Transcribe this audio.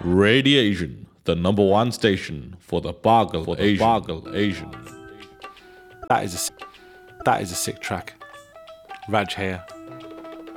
Radiation, the number one station for the Bargle Asian. That is a sick track. Raj here.